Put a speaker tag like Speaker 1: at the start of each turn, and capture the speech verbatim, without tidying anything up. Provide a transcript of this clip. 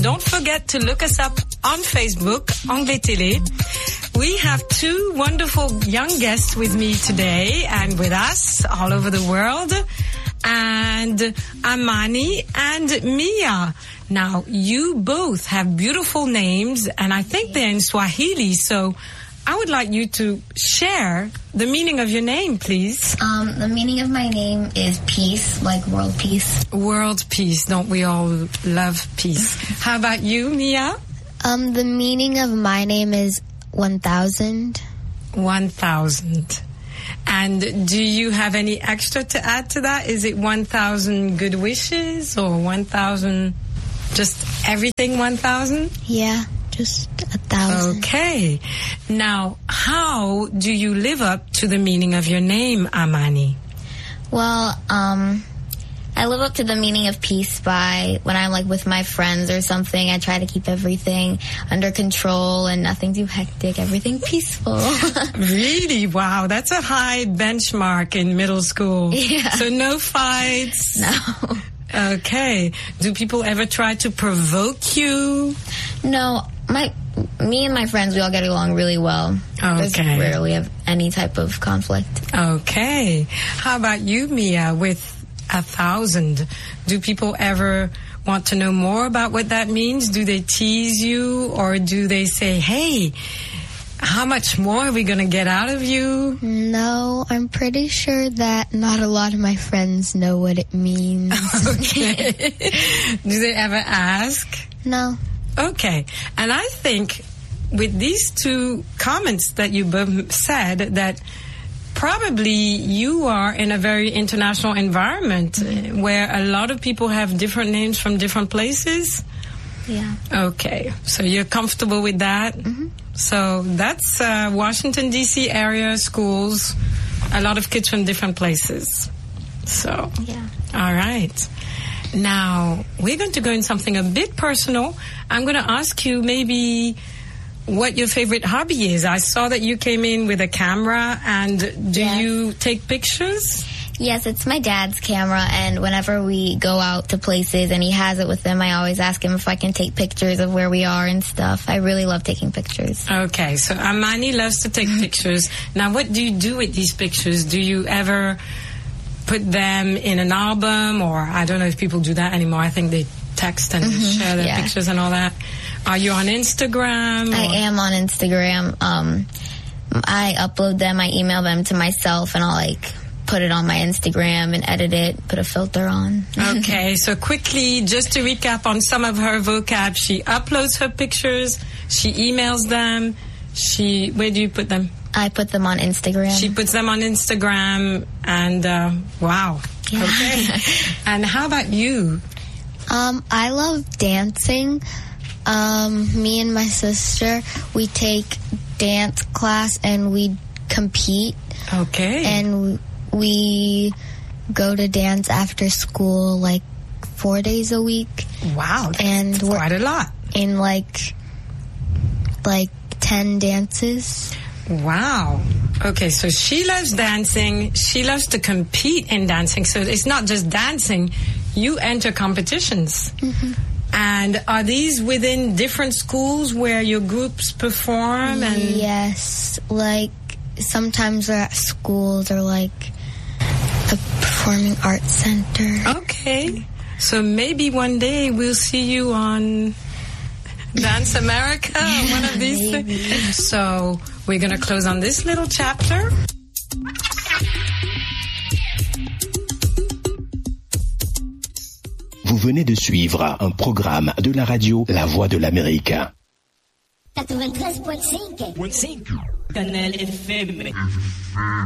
Speaker 1: don't forget to look us up on Facebook, Anglais Télé. We have two wonderful young guests with me today and with us all over the world. And Amani and Mia. Now, you both have beautiful names, and I think they're in Swahili, so I would like you to share the meaning of your name, please.
Speaker 2: Um, the meaning of my name is peace, like world peace.
Speaker 1: World peace. Don't we all love peace? How about you, Mia?
Speaker 3: Um, the meaning of my name is one thousand.
Speaker 1: one thousand. And do you have any extra to add to that? Is it one thousand good wishes or one thousand, just everything one thousand?
Speaker 3: Yeah, just a thousand.
Speaker 1: Okay. Now, how do you live up to the meaning of your name, Amani?
Speaker 2: Well, um, I live up to the meaning of peace by when I'm like with my friends or something, I try to keep everything under control and nothing too hectic, everything peaceful.
Speaker 1: Really? Wow, that's a high benchmark in middle school.
Speaker 2: Yeah.
Speaker 1: So no fights?
Speaker 2: No.
Speaker 1: Okay. Do people ever try to provoke you?
Speaker 2: No, my me and my friends, we all get along really well.
Speaker 1: Okay.
Speaker 2: There's rarely have any type of conflict.
Speaker 1: Okay. How about you, Mia, with a thousand? Do people ever want to know more about what that means? Do they tease you, or do they say, hey, how much more are we going to get out of you?
Speaker 3: No, I'm pretty sure that not a lot of my friends know what it means.
Speaker 1: Okay. Do they ever ask?
Speaker 3: No.
Speaker 1: Okay. And I think with these two comments that you both said, that probably you are in a very international environment, mm-hmm. where a lot of people have different names from different places.
Speaker 2: Yeah.
Speaker 1: Okay. So you're comfortable with that?
Speaker 2: Mm-hmm.
Speaker 1: So that's uh, Washington, D C area schools, a lot of kids from different places. So,
Speaker 2: yeah.
Speaker 1: All right. Now, we're going to go in something a bit personal. I'm going to ask you maybe what your favorite hobby is. I saw that you came in with a camera, and do
Speaker 2: yes.
Speaker 1: you take pictures?
Speaker 2: Yes, it's my dad's camera, and whenever we go out to places and he has it with him, I always ask him if I can take pictures of where we are and stuff. I really love taking pictures.
Speaker 1: Okay, so Amani loves to take pictures. Now, what do you do with these pictures? Do you ever put them in an album, or I don't know if people do that anymore. I think they text and
Speaker 2: mm-hmm,
Speaker 1: share their
Speaker 2: yeah.
Speaker 1: pictures and all that. Are you on Instagram? Or?
Speaker 2: I am on Instagram. Um, I upload them, I email them to myself, and I'll like put it on my Instagram and edit it, put a filter on.
Speaker 1: Okay, so quickly, just to recap on some of her vocab, she uploads her pictures, she emails them, she, where do you put them?
Speaker 2: I put them on Instagram.
Speaker 1: She puts them on Instagram, and uh, wow.
Speaker 2: Yeah.
Speaker 1: Okay. And how about you?
Speaker 3: Um, I love dancing. Um, me and my sister, we take dance class and we compete.
Speaker 1: Okay.
Speaker 3: And we go to dance after school like four days a week.
Speaker 1: Wow, that's
Speaker 3: and we're
Speaker 1: quite a lot.
Speaker 3: In like like ten dances.
Speaker 1: Wow. Okay, so she loves dancing. She loves to compete in dancing. So it's not just dancing. You enter competitions.
Speaker 3: Mm-hmm.
Speaker 1: And are these within different schools where your groups perform? And
Speaker 3: yes, like sometimes they're at schools or like a performing arts center.
Speaker 1: Okay. So maybe one day we'll see you on Dance America,
Speaker 3: yeah,
Speaker 1: one of these
Speaker 3: maybe.
Speaker 1: things. So we're going to close on this little chapter.
Speaker 4: Vous venez de suivre un programme de la radio La Voix de l'Amérique.
Speaker 5: quatre-vingt-treize virgule cinq. Canal F M.